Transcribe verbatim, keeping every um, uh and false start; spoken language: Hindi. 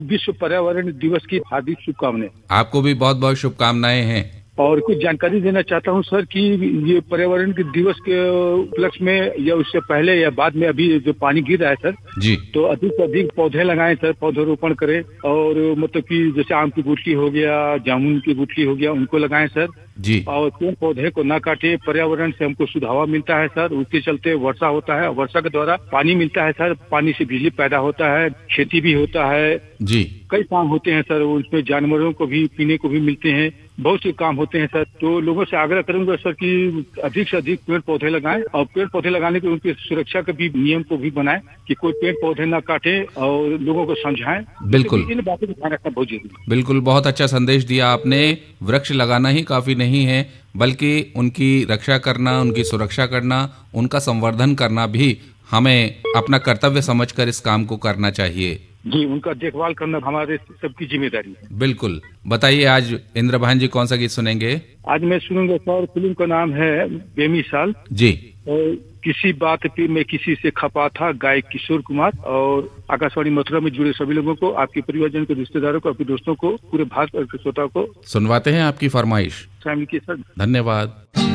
विश्व पर्यावरण दिवस की हार्दिक शुभकामनाएं। आपको भी बहुत बहुत शुभकामनाएं हैं। और कुछ जानकारी देना चाहता हूं सर कि ये पर्यावरण के दिवस के उपलक्ष्य में या उससे पहले या बाद में अभी जो पानी गिर रहा है सर जी, तो अधिक से अधिक पौधे लगाएं सर, पौधरोपण करें। और मतलब कि जैसे आम की गुठली हो गया, जामुन की गुठली हो गया, उनको लगाएं सर जी। और पेड़ पौधे को ना काटे। पर्यावरण से हमको शुद्ध हवा मिलता है सर, उसके चलते वर्षा होता है, वर्षा के द्वारा पानी मिलता है सर, पानी से बिजली पैदा होता है, खेती भी होता है जी, कई काम होते हैं सर, उसमें जानवरों को भी पीने को भी मिलते हैं, बहुत से काम होते हैं सर। तो लोगों से आग्रह करूंगा सर कि अधिक से अधिक पेड़ पौधे लगाएं और पेड़ पौधे लगाने के उनकी सुरक्षा के भी नियम को भी बनाएं कि कोई पेड़ पौधे ना काटे और लोगों को समझाएं। बिल्कुल इन बातों को ध्यान रखना बहुत जरूरी है। बिल्कुल, बहुत अच्छा संदेश दिया आपने। वृक्ष लगाना ही काफी नहीं है, बल्कि उनकी रक्षा करना, उनकी सुरक्षा करना, उनका संवर्धन करना भी हमें अपना कर्तव्य समझकर इस काम को करना चाहिए। जी, उनका देखभाल करना हमारे सबकी जिम्मेदारी है। बिल्कुल। बताइए, आज इंद्रभान जी कौन सा गीत सुनेंगे? आज मैं सुनूंगा सर, फिल्म का नाम है बेमिसाल जी। और किसी बात पे मैं किसी से खपा था, गायक किशोर कुमार। और आकाशवाणी मथुरा में जुड़े सभी लोगों को, आपके परिवारजन के रिश्तेदारों को, आपके दोस्तों को, पूरे भारत के श्रोताओं को सुनवाते हैं आपकी फरमाइश। शामिल किए सर। धन्यवाद।